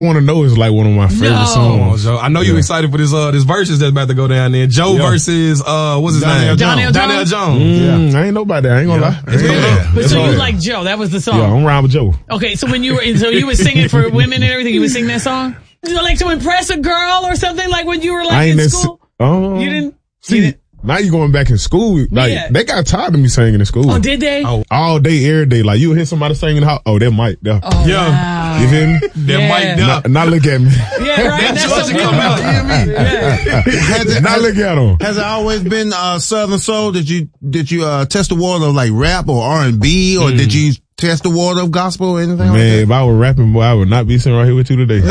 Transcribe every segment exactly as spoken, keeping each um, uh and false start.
Want to Know is like one of my favorite no. songs. Joe. I know you yeah. excited for this uh this verses that's about to go down there. Joe yeah. versus uh what's his Donnell name? Jones. Donnell Jones. Mm, yeah. I ain't nobody. I ain't gonna yeah. lie. Yeah. But so you like Joe? That was the song. Yeah, I'm around with Joe. Okay, so when you were so you were singing for women and everything, you would sing that song. You know, like to impress a girl or something, like when you were like I ain't in school. Um, you didn't. See, you didn't, now you going back in school. Like yeah. they got tired of me singing in school. Oh, did they? Oh, all day, every day. Like you hear somebody singing in the house. Oh, that mic there. Oh, yeah. Wow. You hear me? That yeah. mic there. Now, now look at me. Yeah, right. That's That's supposed to come out. You hear me? Yeah. Has it, now has, look at him. Has it always been uh, Southern Soul? Did you did you uh, test the water of like rap or R and B, or mm. did you test the water of gospel or anything? Man, like that? if I were rapping, boy, I would not be sitting right here with you today.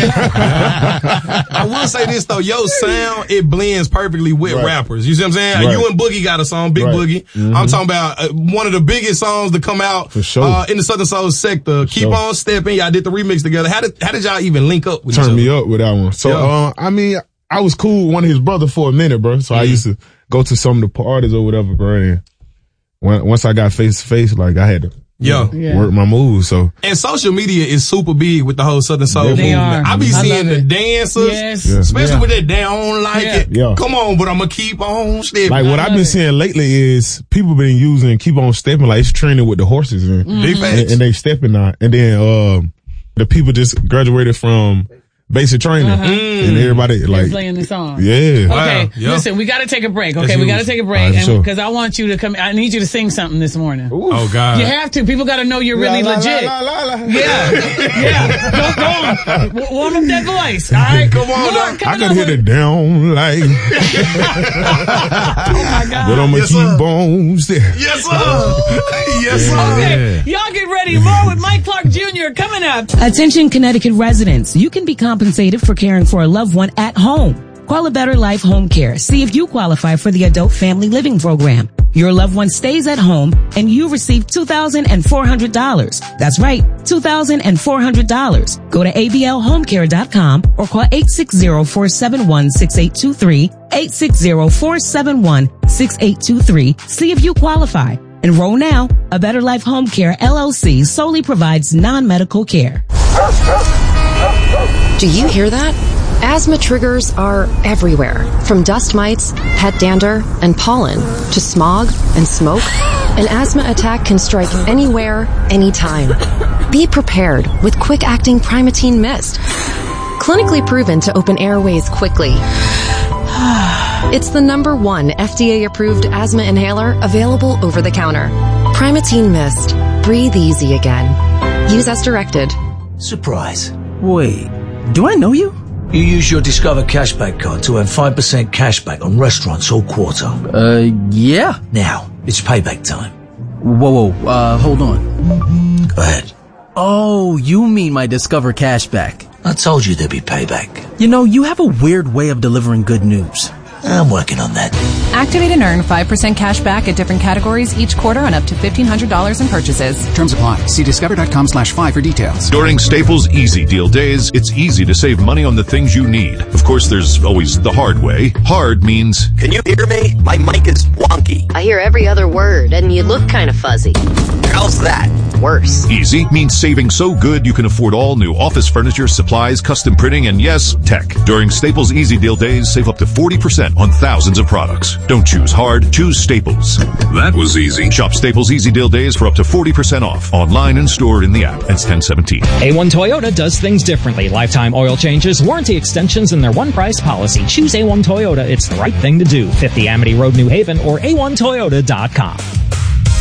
I will say this though, your sound, it blends perfectly with right. rappers. You see what I'm saying? Right. You and Boogie got a song, Big right. Boogie. Mm-hmm. I'm talking about uh, one of the biggest songs to come out For sure. uh, in the Southern Soul sector. For Keep sure. on Stepping. Y'all did the remix together. How did how did y'all even link up with Turn each other? me up with that one. So, yeah. uh, I mean, I was cool with one of his brothers for a minute, bro. So mm-hmm. I used to go to some of the parties or whatever, bro. And when, once I got face to face, like I had to Yeah. yeah. work my moves. So and social media is super big with the whole Southern Soul they movement. Are. I be I seeing the it. dancers, yes. yeah. especially yeah. with that they don't like yeah. it. Yeah. Come on, but I'm gonna keep on stepping. like what I've been it. seeing lately is people been using Keep On Stepping, like it's training with the horses and, Mm-hmm. Big facts. and, and they stepping now. And then um the people just graduated from basic training Uh-huh. and everybody They're like playing the song. yeah. Okay, Wow. Yeah. listen, we got to take a break. Okay, That's we got to huge. take a break, All right, and sure. because I want you to come. I need you to sing something this morning. Oh God. You have to. People got to know you're really La, la, legit. la, la, la, la. Yeah, yeah. Go, go on. W- warm up that voice. All right, Come on, More now. I coming could up hit with- it down like Oh my God. but I'ma Yes, keep sir. on stepping. Yes, sir. Yes, sir. Okay, y'all get ready. More with Mike Clark Junior coming up. Attention Connecticut residents, you can be compensated for caring for a loved one at home. Call a Better Life Home Care. See if you qualify for the Adult Family Living Program. Your loved one stays at home and you receive two thousand four hundred dollars. That's right, two thousand four hundred dollars. Go to A B L home care dot com or call eight six zero, four seven one, six eight two three, eight six zero, four seven one, six eight two three. See if you qualify. Enroll now. A Better Life Home Care, L L C solely provides non-medical care. Do you hear that? Asthma triggers are everywhere, from dust mites, pet dander, and pollen, to smog and smoke. An asthma attack can strike anywhere, anytime. Be prepared with quick-acting Primatene Mist. Clinically proven to open airways quickly. It's the number one F D A-approved asthma inhaler available over the counter. Primatene Mist. Breathe easy again. Use as directed. Surprise. Wait, do I know you? You use your Discover Cashback card to earn five percent cashback on restaurants all quarter. Uh, yeah. Now, it's payback time. Whoa, whoa, uh, hold on. Go ahead. Oh, you mean my Discover Cashback. I told you there'd be payback. You know, you have a weird way of delivering good news. I'm working on that. Activate and earn five percent cash back at different categories each quarter on up to fifteen hundred dollars in purchases. Terms apply. See discover.com slash five for details. During Staples Easy Deal Days, it's easy to save money on the things you need. Of course, there's always the hard way. Hard means... Can you hear me? My mic is wonky. I hear every other word, and you look kind of fuzzy. How's that? Worse. Easy means saving so good you can afford all new office furniture, supplies, custom printing, and yes, tech. During Staples Easy Deal Days, save up to forty percent on thousands of products. Don't choose hard, choose Staples. That was easy. Shop Staples Easy Deal Days for up to forty percent off. Online and store in the app. It's ten seventeen. A one Toyota does things differently. Lifetime oil changes, warranty extensions, and their one price policy. Choose A one Toyota. It's the right thing to do. fifty Amity Road, New Haven, or A one Toyota dot com.